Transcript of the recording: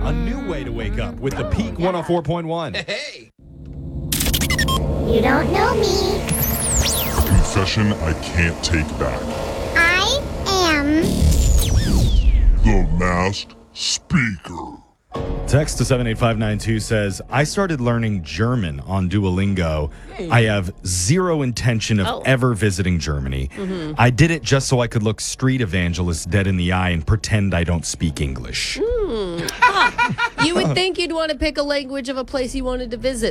A new way to wake up with the Peak 104.1. Hey. You don't know me. Confession I can't take back. I am The Masked Speaker. Text to 78592 says, I started learning German on Duolingo. I have zero intention of ever visiting Germany. I did it just so I could look street evangelist dead in the eye and pretend I don't speak English. You would think you'd want to pick a language of a place you wanted to visit.